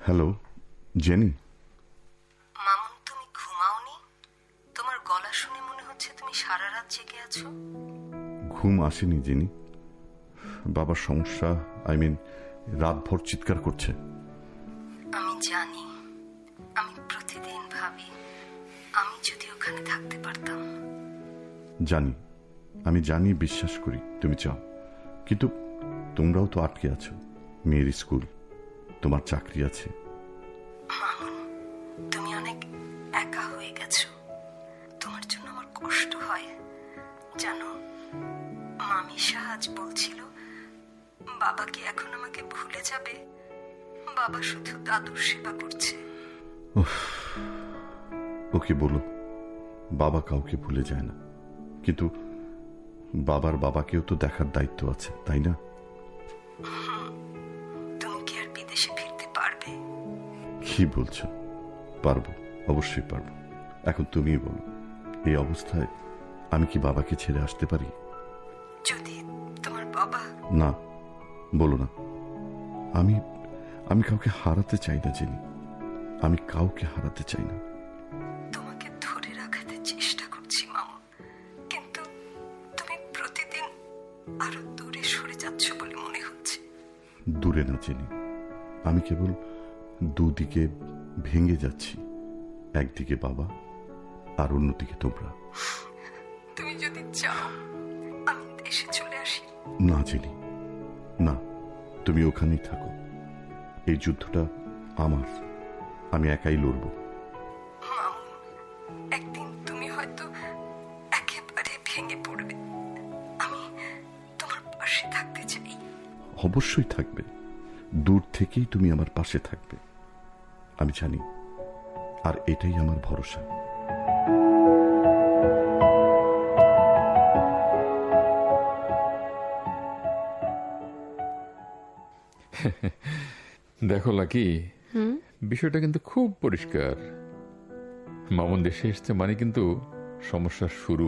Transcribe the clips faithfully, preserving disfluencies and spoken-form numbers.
Hello jenny. Mamun, তুমি ঘুমাওনি? তোমার গলা শুনে মনে হচ্ছে তুমি সারা রাত জেগে আছো। ঘুম আসেনি জেনি, বাবার সমস্যা, আই মিন রাত ভর চিৎকার করছে। আমি জানি, আমি প্রতিদিন ভাবি আমি যদি ওখানে থাকতে পারতাম। জানি, আমি জানি, বিশ্বাস করি তুমি চাও, কিন্তু তোমরাও তো আটকে আছো। মেয়ের স্কুল, তোমার চাকরি আছে। মামুন, তুমি অনেক একা হয়ে গেছো। তোমার জন্য আমার কষ্ট হয় জানো। মামি সাহাজ বলছিল বাবাকে এখন আমাকে ভুলে যাবে। বাবা শুধু দাদুর সেবা করছে। ওকে বলো বাবা কাউকে ভুলে যায় না, কিন্তু বাবার বাবাকেও তো দেখার দায়িত্ব আছে, তাই না? তুমি কি আর বিদেশে ফিরতে পারবে? কি বলছো? পারবো, অবশ্যই পারবো। এখন তুমিই বলো, এই অবস্থায় আমি কি বাবাকে ছেড়ে আসতে পারি? যদি তোমার বাবা... না, বলো না। আমি আমি কাউকে হারাতে চাই না জেনি, আমি কাউকে হারাতে চাই না। তোমাকে ধরে রাখাতে চেষ্টা করছি মামুন, কিন্তু তুমি প্রতিদিন আরো দূরে সরে যাচ্ছ বলে মনে হচ্ছে। দূরে না জেনি, আমি কেবল দুদিকে ভেঙে যাচ্ছি। একদিকে বাবা আর অন্যদিকে তোমরা। তুমি যদি চাও আমি দেশে চলে আসি। না জেনি, না, তুমি ওখানেই থাকো। এই যুদ্ধটা আমার, আমি একাই লড়ব। মামুন, একদিন তুমি হয়তো একেবারে ভেঙে পড়বে। আমি তোমার পাশে থাকতে চাই। অবশ্যই থাকবে, দূর থেকেই তুমি আমার পাশে থাকবে, আমি জানি, আর এটাই আমার ভরসা। দেখো লাকি, বিষয়টা কিন্তু খুব পরিষ্কার। মামুন দেশে এসছে মানে কিন্তু সমস্যার শুরু।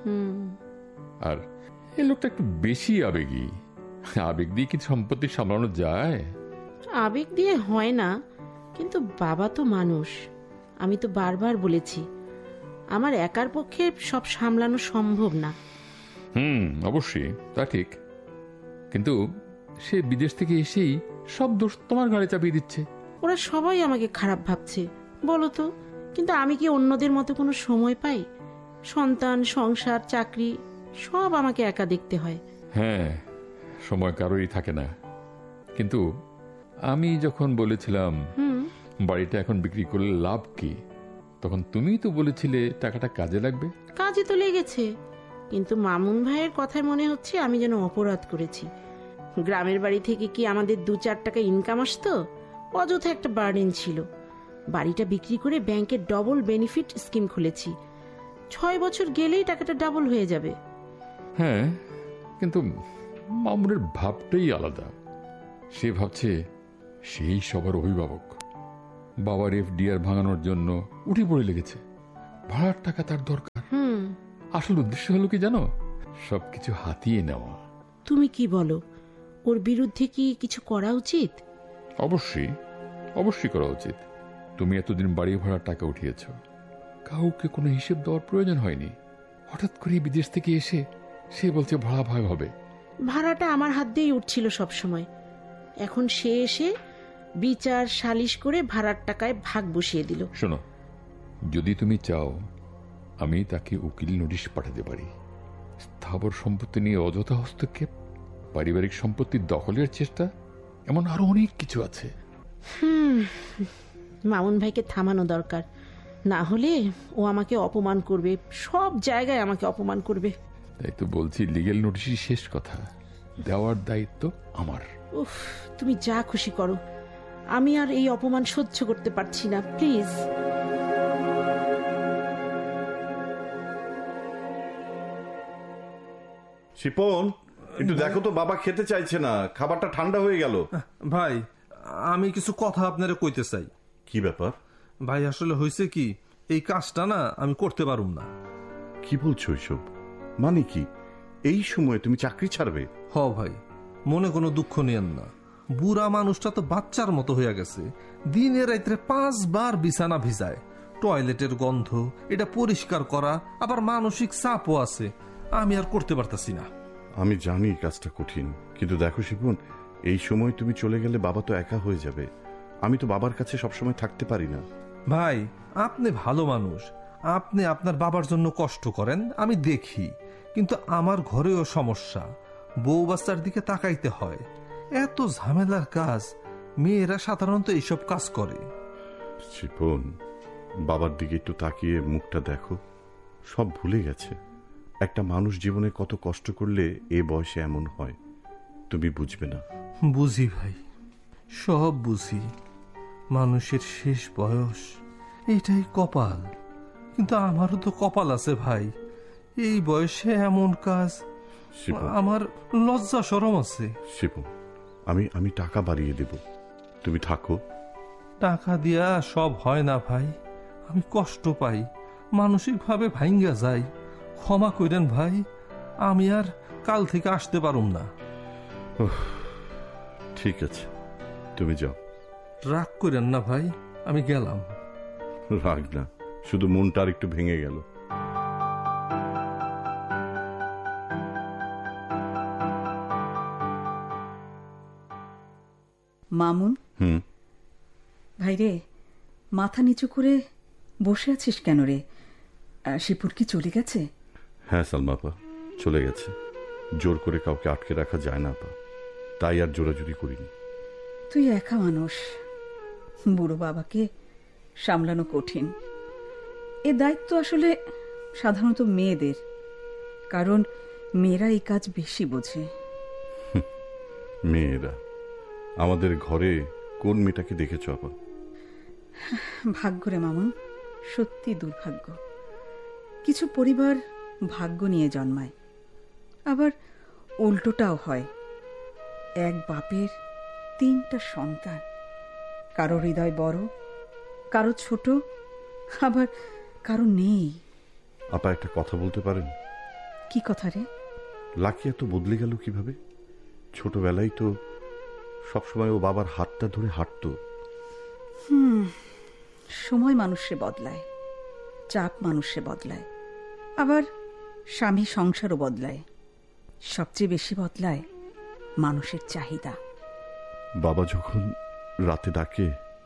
আর এই লোকটা একটু বেশি আবেগী। আবেগ দিয়ে কি সম্পত্তি সামলানো যায়? আবেগ দিয়ে হয় না, কিন্তু বাবা তো মানুষ। আমি তো বারবার বলেছি আমার একার পক্ষে সব সামলানো সম্ভব না। হুম, অবশ্যই তা ঠিক, কিন্তু সে বিদেশ থেকে এসেই সব দোষ তোমার ঘাড়ে চাপিয়ে দিচ্ছে। ওরা সবাই আমাকে খারাপ ভাবছে বলো তো, কিন্তু আমি কি অন্যদের মতো কোনো সময় পাই? সন্তান, সংসার, চাকরি সব আমাকে একা দেখতে হয়। হ্যাঁ, সময় কারোরই থাকে না। কিন্তু আমি যখন বলেছিলাম বাড়িটা এখন বিক্রি করলে লাভ কি, তখন তুমি তো বলেছিলে টাকাটা কাজে লাগবে। কাজে তো লেগেছে, কিন্তু মামুন ভাইয়ের কথায় মনে হচ্ছে আমি যেন অপরাধ করেছি। গ্রামের বাড়ি থেকে কি আমাদের দু চার টাকা ইনকাম আসতো? অযথা একটা বার্ডেন ছিল। বাড়িটা বিক্রি করে ব্যাংকের ডবল বেনিফিট স্কিম খুলেছি। ছয় বছর গেলেই টাকাটা ডাবল হয়ে যাবে। হ্যাঁ, কিন্তু মামুনের ভাবটাই আলাদা। সে ভাবছে সেই সবার অভিভাবক। বাবার এফডিআর ভাঙানোর জন্য উঠে পড়ে লেগেছে। ভাড়ার টাকা তার দরকার। আসল উদ্দেশ্য হলো কি জানো? সবকিছু হাতিয়ে নেওয়া। তুমি কি বলো, ওর বিরুদ্ধে কি কিছু করা উচিত? অবশ্যই, অবশ্যই করা উচিত। তুমি এতদিন বাড়ি ভাড়ার টাকা উঠিয়েছ, কাউকে কোনো হিসেব দেওয়ার প্রয়োজন হয়নি। হঠাৎ করে বিদেশ থেকে এসে সে বলছে ভাড়া ভাগ হবে। ভাড়াটা আমার হাত দিয়েই উঠছিল সব সময়। এখন সে এসে বিচার সালিশ করে ভাড়ার টাকায় ভাগ বসিয়ে দিল। শোনো, যদি তুমি চাও আমি তাকে উকিল নোটিশ পাঠাতে পারি। স্থাবর সম্পত্তি নিয়ে অযথা হস্তক্ষেপ, পারিবারিক সম্পত্তির দখলের চেষ্টা, এমন আরো অনেক কিছু আছে। হুম, মামুন ভাইকে থামানো দরকার, না হলে ও আমাকে অপমান করবে, সব জায়গায় আমাকে অপমান করবে। তাই তো বলছি, লিগ্যাল নোটিশই শেষ কথা, দেওয়ার দায়িত্ব আমার। উফ, তুমি যা খুশি করো, আমি আর এই অপমান সহ্য করতে পারছি না, প্লিজ। শিপন, একটু দেখো তো, বাবা খেতে চাইছে না, খাবারটা ঠান্ডা হয়ে গেল। ভাই, আমি কিছু কথা আপনারা কইতে চাই। কি ব্যাপার ভাই? আসলে হয়েছে কি, এই কাজটা না আমি করতে পারুম না। কি বলছো এসব? মানে কি, এই সময় তুমি চাকরি ছাড়বে? হ ভাই, মনে কোনো দুঃখ নিয়েন না। বুড়া মানুষটা তো বাচ্চার মতো হয়ে গেছে। দিনে রাত্রে পাঁচবার বিছানা ভিজায়, টয়লেটের গন্ধ, এটা পরিষ্কার করা, আবার মানসিক চাপও আছে। আমি আর করতে পারতাছি না। আমি জানি কাজটা কঠিন, কিন্তু দেখো শিপন, এই সময় তুমি চলে গেলে বাবা তো একা হয়ে যাবে। আমি তো বাবার কাছে সবসময় থাকতে পারি না। ভাই, আপনি ভালো মানুষ, আপনি আপনার বাবার জন্য কষ্ট করেন, আমি দেখি, কিন্তু আমার ঘরেও সমস্যা। বউ বাচ্চার দিকে তাকাইতে হয়। এত ঝামেলার কাজ মেয়েরা সাধারণত এইসব কাজ করে। শিপন, বাবার দিকে একটু তাকিয়ে মুখটা দেখো, সব ভুলে গেছে। একটা মানুষ জীবনে কত কষ্ট করলে এ বয়সে এমন হয়, তুমি বুঝবে না। বুঝি ভাই, সব বুঝি। মানুষের শেষ বয়স, এটাই কপাল। কিন্তু আমারও তো কপাল আছে ভাই, এই বয়সে এমন কাজ। শিপন, আমার লজ্জা শরম আছে। শিপন, আমি আমি টাকা বাড়িয়ে দেব, তুমি থাকো। টাকা দিয়া সব হয় না ভাই, আমি কষ্ট পাই, মানসিকভাবে ভাঙ্গা যাই। ক্ষমা কইরেন ভাই, আমি আর কাল থেকে আসতে পারুম না। ঠিক আছে, তুমি যাও। রাগ করেন না ভাই, আমি গেলাম। রাগ না, শুধু মনটা আর একটু ভেঙে গেল। মামুন, হুম, ভাইরে, মাথা নিচু করে বসে আছিস কেন রে? শিপুর কি চলে গেছে? হ্যাঁ সালমাপা, চলে গেছে। জোর করে কাউকে আটকে রাখা যায় না পা, তাই আর জোরাজুরি করিনি। তুই একা মানুষ, বুড়ো বাবাকে সামলানো কঠিন। এ দায়িত্ব আসলে সাধারণত মেয়েদের, কারণ মেয়েরা এই কাজ বেশি বোঝে। মেয়েরা? আমাদের ঘরে কোন মেয়েটাকে দেখেছ আপা? ভাগ্য রে মামুন, সত্যি দুর্ভাগ্য। কিছু পরিবার ভাগ্য নিয়ে জন্মায়, আবার উল্টোটাও হয়। এক বাপের তিনটা সন্তান, কারো হৃদয় বড়, কারো ছোট, আবার কারো নেই। আপা একটা কথা বলতে পারেন? কি কথা রে? লাকি এত বদলে গেল কিভাবে? ছোটবেলায় তো সবসময় ও বাবার হাতটা ধরে হাঁটতো। হুম, সময় মানুষে বদলায়, চাপ মানুষে বদলায়, আবার স্বামী সংসারও বদলায়। সবচেয়ে বেশি বদলায় মানুষের চাহিদা। বাবা যখন রাতে ডাকে,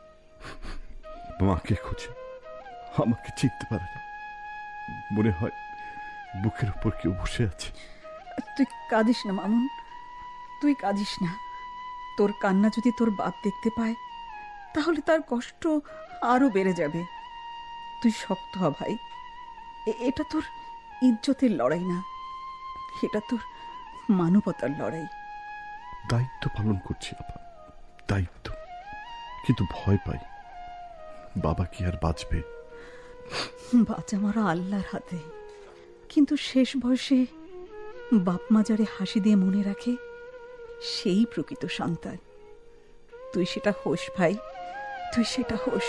মাকে খোঁজে, আমাকে চিনতে পারে না। মনে হয় বুকের উপর কেউ বসে আছে। তুই কাঁদিস না মামুন, তুই কাঁদিস না। তোর কান্না যদি তোর বাপ দেখতে পায়, তাহলে তার কষ্ট আরো বেড়ে যাবে। তুই শক্ত হ ভাই, এটা তোর ইজ্জতের লড়াই না, এটা তোর মানবতার লড়াই। দায়িত্ব পালন করছি আপা, দায়িত্ব, কিন্তু ভয় পাই বাবা কি আর বাঁচবে? বাঁচা মারা আল্লাহর হাতে, কিন্তু শেষ বয়সে বাপ মা যারে হাসি দিয়ে মনে রাখে, সেই প্রকৃত সন্তান। তুই সেটা হোস ভাই, তুই সেটা হোস।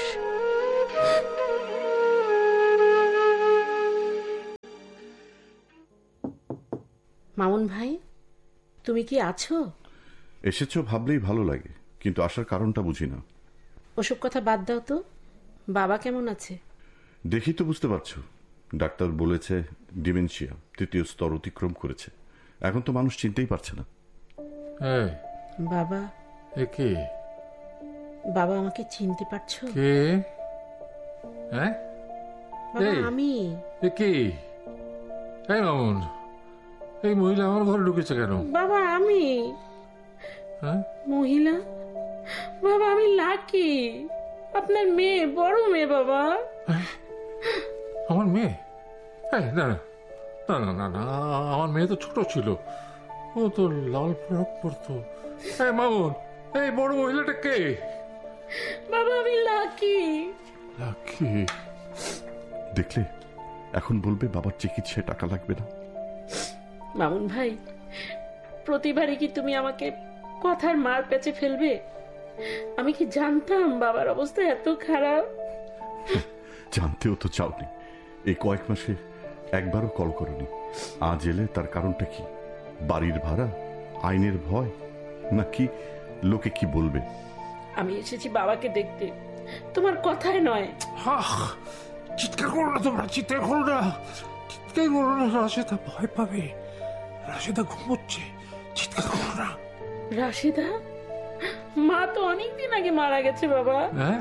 মামুন ভাই, তুমি কি আছো? এসেছো ভাবলেই ভালো লাগে, কিন্তু আসার কারণটা বুঝি না। ওসব কথা বাদ দাও তো, বাবা কেমন আছে? দেখি তো বুঝতে পারছো, ডাক্তার বলেছে ডিমেনশিয়া তৃতীয় স্তর অতিক্রম করেছে। এখন তো মানুষ চিনতেই পারছে না। এই, বাবা, এ কে? বাবা আমাকে চিনতে পারছো? কে? হ্যাঁ, বাবা এই। আমি। এ কে? এই মামুন, এই মহিলা আমার ঘরে ঢুকেছে কেন? বাবা আমি। হ্যাঁ, মহিলা? বাবা আমি লাকি, আপনার মেয়ে, বড় মেয়ে। বাবা, আমার মেয়ে? এই, না না না না না না, আমার মেয়ে তো ছোট ছিল, ও তো লাল ফ্রক পরতো। এই মামুন, এই বড় মহিলাটা কে? বাবা আমি লাকি। লাকি? দেখলে, এখন বলবে বাবার চিকিৎসায় টাকা লাগবে না। মামুন ভাই, প্রতিবারই কি তুমি আমাকে কথার মার পেঁচে ফেলবে? আমি কি জানতাম বাবার অবস্থা এত খারাপ? জানতেও তো চাওনি, এই কয়েক মাসে একবারও কল করনি। আজ এলে তার কারণটা কি? বাড়ির ভাড়া, আইনের ভয়, নাকি লোকে কি বলবে? আমি এসেছি বাবাকে দেখতে, তোমার কথাই নয়। আহ, চিৎকার করো না তোমরা, চিৎকার করো না, চিৎকার করো না। রাশেদা ভয় পাবে, রাশেদা ঘুমোচ্ছে, চিৎকার করো না। রাশেদা? মা তো অনেকদিন আগে মারা গেছে বাবা। হ্যাঁ,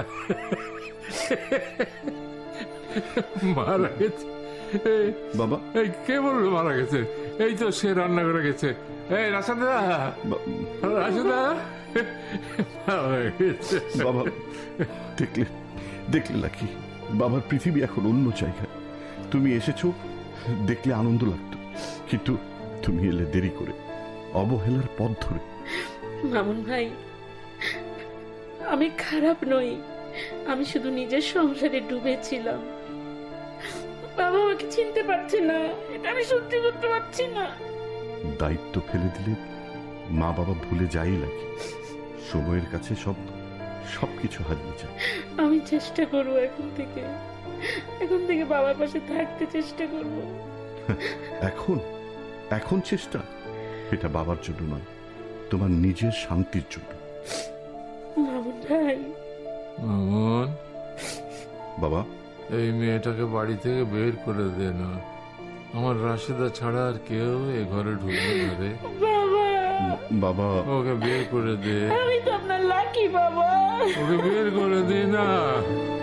মারা গেছে? বাবা, এই কে বললো মারা গেছে? এই তো সে রান্না করে গেছে। এই রাশেদা, বা- রাশেদা মারা গেছে। বাবা, দেখলে দেখলে নাকি বাবার পৃথিবী এখন অন্য জায়গায়। তুমি এসেছো, দেখলে আনন্দ লাগতো, কিন্তু তুমি এলে দেরি করে, অবহেলার পথ ধরে। মামুন ভাই, আমি খারাপ নই, আমি শুধু নিজের সংসারে ডুবেছিলাম। বাবা আমাকে চিনতে পারছে না, এটা আমি সত্যি করতে পারছি না। দায়িত্ব ফেলে দিলে মা বাবা ভুলে যাই লাগে, সময়ের কাছে সব সবকিছু হারিয়ে যায়। আমি চেষ্টা করবো, এখন থেকে এখন থেকে বাবার পাশে থাকতে চেষ্টা করব। এখন এখন চেষ্টা, এটা বাবার জন্য নয়, তোমার নিজের শান্তির জন্য। মামুন ভাই। মামুন, বাবা, এই মেয়েটাকে বাড়ি থেকে বের করে দে না। আমার রাশেদা ছাড়া আর কেউ এ ঘরে ঢুকবে না রে। বাবা, বাবা, ওকে বের করে দে, আমি তো আপনার লাকি বাবা। ওকে বের করে দে না।